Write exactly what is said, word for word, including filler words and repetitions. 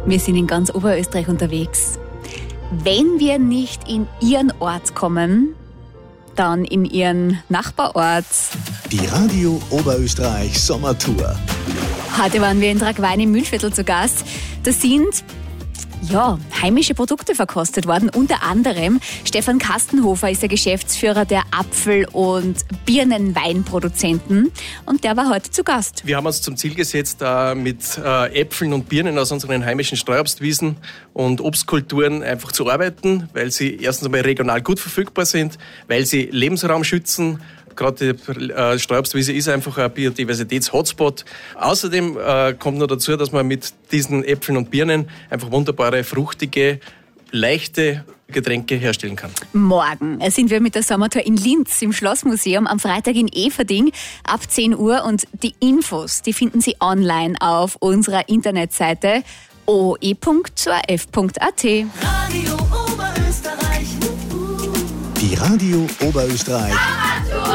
Wir sind in ganz Oberösterreich unterwegs. Wenn wir nicht in Ihren Ort kommen, dann in Ihren Nachbarort. Die Radio Oberösterreich Sommertour. Heute waren wir in Tragwein im Mühlviertel zu Gast. Da sind ja, heimische Produkte verkostet worden. Unter anderem Stefan Kastenhofer ist der Geschäftsführer der Apfel- und Birnenweinproduzenten und der war heute zu Gast. Wir haben uns zum Ziel gesetzt, mit Äpfeln und Birnen aus unseren heimischen Streuobstwiesen und Obstkulturen einfach zu arbeiten, weil sie erstens einmal regional gut verfügbar sind, weil sie Lebensraum schützen. Gerade die äh, Streuobstwiese ist einfach ein Biodiversitäts-Hotspot. Außerdem äh, kommt noch dazu, dass man mit diesen Äpfeln und Birnen einfach wunderbare, fruchtige, leichte Getränke herstellen kann. Morgen sind wir mit der Sommertour in Linz im Schlossmuseum, am Freitag in Everding ab zehn Uhr. Und die Infos, die finden Sie online auf unserer Internetseite o e punkt z o f punkt a t. Radio Oberösterreich. Die Radio Oberösterreich